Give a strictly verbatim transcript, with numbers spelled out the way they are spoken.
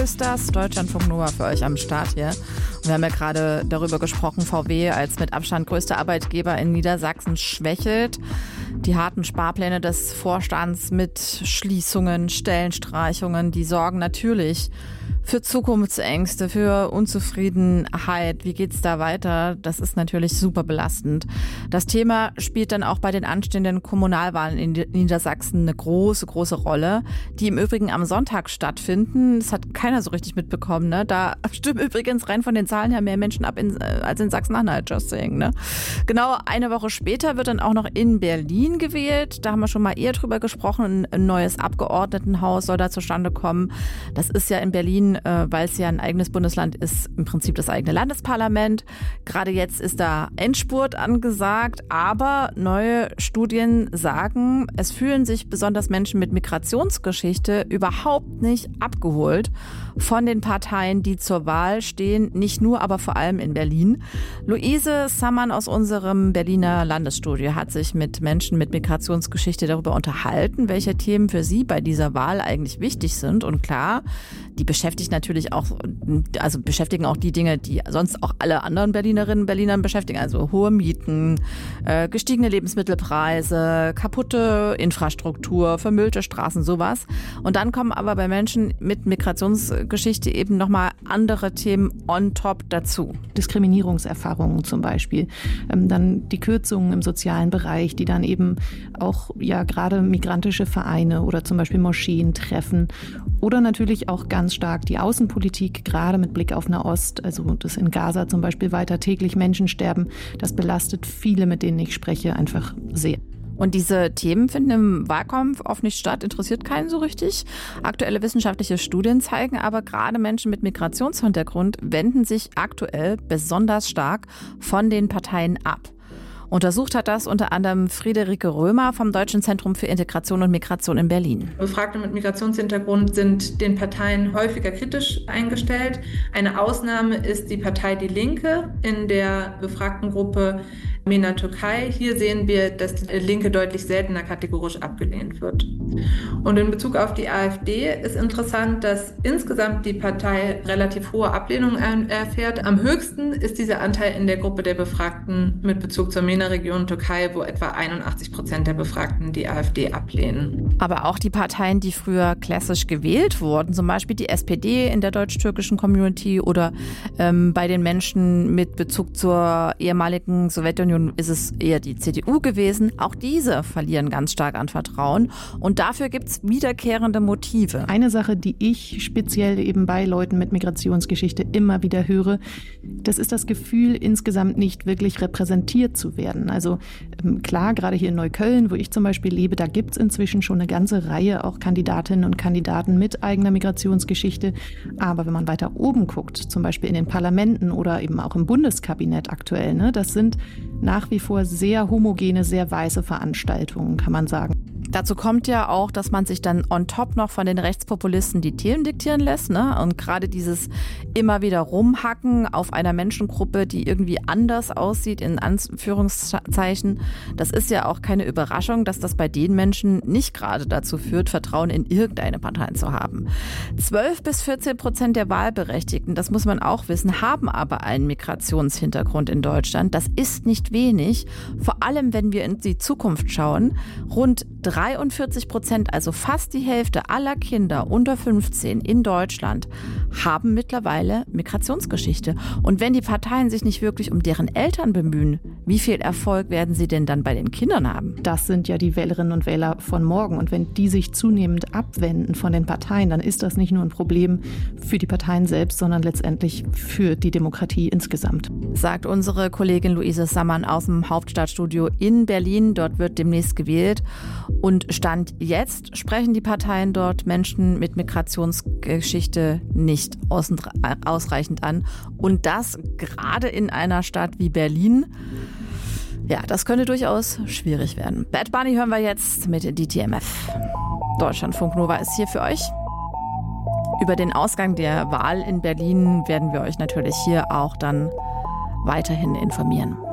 ist das. Deutschlandfunk Nova für euch am Start hier. Und wir haben ja gerade darüber gesprochen, V W als mit Abstand größter Arbeitgeber in Niedersachsen schwächelt. Die harten Sparpläne des Vorstands mit Schließungen, Stellenstreichungen, die sorgen natürlich für Zukunftsängste, für Unzufriedenheit. Wie geht's da weiter? Das ist natürlich super belastend. Das Thema spielt dann auch bei den anstehenden Kommunalwahlen in Niedersachsen eine große, große Rolle, die im Übrigen am Sonntag stattfinden. Das hat keiner so richtig mitbekommen, ne? Da stimmen übrigens rein von den Zahlen her mehr Menschen ab in, als in Sachsen-Anhalt, just saying, ne? Genau eine Woche später wird dann auch noch in Berlin gewählt. Da haben wir schon mal eher drüber gesprochen. Ein neues Abgeordnetenhaus soll da zustande kommen. Das ist ja in Berlin, weil es ja ein eigenes Bundesland ist, im Prinzip das eigene Landesparlament. Gerade jetzt ist da Endspurt angesagt, aber neue Studien sagen, es fühlen sich besonders Menschen mit Migrationsgeschichte überhaupt nicht abgeholt von den Parteien, die zur Wahl stehen, nicht nur, aber vor allem in Berlin. Luise Sammann aus unserem Berliner Landesstudio hat sich mit Menschen mit Migrationsgeschichte darüber unterhalten, welche Themen für sie bei dieser Wahl eigentlich wichtig sind. Und klar, die beschäftigt natürlich auch, also beschäftigen auch die Dinge, die sonst auch alle anderen Berlinerinnen und Berlinern beschäftigen, also hohe Mieten, äh, gestiegene Lebensmittelpreise, kaputte Infrastruktur, vermüllte Straßen, sowas. Und dann kommen aber bei Menschen mit Migrationsgeschichte eben nochmal andere Themen on top dazu. Diskriminierungserfahrungen zum Beispiel, ähm, dann die Kürzungen im sozialen Bereich, die dann eben auch ja gerade migrantische Vereine oder zum Beispiel Moscheen treffen oder natürlich auch ganz stark die Außenpolitik, gerade mit Blick auf Nahost, also dass in Gaza zum Beispiel weiter täglich Menschen sterben. Das belastet viele, mit denen ich spreche, einfach sehr. Und diese Themen finden im Wahlkampf oft nicht statt, interessiert keinen so richtig. Aktuelle wissenschaftliche Studien zeigen aber, gerade Menschen mit Migrationshintergrund wenden sich aktuell besonders stark von den Parteien ab. Untersucht hat das unter anderem Friederike Römer vom Deutschen Zentrum für Integration und Migration in Berlin. Befragte mit Migrationshintergrund sind den Parteien häufiger kritisch eingestellt. Eine Ausnahme ist die Partei Die Linke in der befragten Gruppe MENA Türkei. Hier sehen wir, dass die Linke deutlich seltener kategorisch abgelehnt wird. Und in Bezug auf die AfD ist interessant, dass insgesamt die Partei relativ hohe Ablehnung erfährt. Am höchsten ist dieser Anteil in der Gruppe der Befragten mit Bezug zur MENA-Region Türkei, wo etwa einundachtzig Prozent der Befragten die AfD ablehnen. Aber auch die Parteien, die früher klassisch gewählt wurden, zum Beispiel die S P D in der deutsch-türkischen Community oder ähm, bei den Menschen mit Bezug zur ehemaligen Sowjetunion ist es eher die C D U gewesen. Auch diese verlieren ganz stark an Vertrauen und dafür gibt es wiederkehrende Motive. Eine Sache, die ich speziell eben bei Leuten mit Migrationsgeschichte immer wieder höre, das ist das Gefühl, insgesamt nicht wirklich repräsentiert zu werden. Also klar, gerade hier in Neukölln, wo ich zum Beispiel lebe, da gibt es inzwischen schon eine ganze Reihe auch Kandidatinnen und Kandidaten mit eigener Migrationsgeschichte. Aber wenn man weiter oben guckt, zum Beispiel in den Parlamenten oder eben auch im Bundeskabinett aktuell, ne, das sind nach wie vor sehr homogene, sehr weiße Veranstaltungen, kann man sagen. Dazu kommt ja auch, dass man sich dann on top noch von den Rechtspopulisten die Themen diktieren lässt, ne? Und gerade dieses immer wieder Rumhacken auf einer Menschengruppe, die irgendwie anders aussieht, in Anführungszeichen, das ist ja auch keine Überraschung, dass das bei den Menschen nicht gerade dazu führt, Vertrauen in irgendeine Partei zu haben. zwölf bis vierzehn Prozent der Wahlberechtigten, das muss man auch wissen, haben aber einen Migrationshintergrund in Deutschland. Das ist nicht wenig, vor allem wenn wir in die Zukunft schauen. Rund dreiundvierzig Prozent, also fast die Hälfte aller Kinder unter fünfzehn in Deutschland, haben mittlerweile Migrationsgeschichte. Und wenn die Parteien sich nicht wirklich um deren Eltern bemühen, wie viel Erfolg werden sie denn dann bei den Kindern haben? Das sind ja die Wählerinnen und Wähler von morgen. Und wenn die sich zunehmend abwenden von den Parteien, dann ist das nicht nur ein Problem für die Parteien selbst, sondern letztendlich für die Demokratie insgesamt. Sagt unsere Kollegin Luise Sammann aus dem Hauptstadtstudio in Berlin. Dort wird demnächst gewählt. Und Stand jetzt sprechen die Parteien dort Menschen mit Migrationsgeschichte nicht ausreichend an. Und das gerade in einer Stadt wie Berlin. Ja, das könnte durchaus schwierig werden. Bad Bunny hören wir jetzt mit D T M F. Deutschlandfunk Nova ist hier für euch. Über den Ausgang der Wahl in Berlin werden wir euch natürlich hier auch dann weiterhin informieren.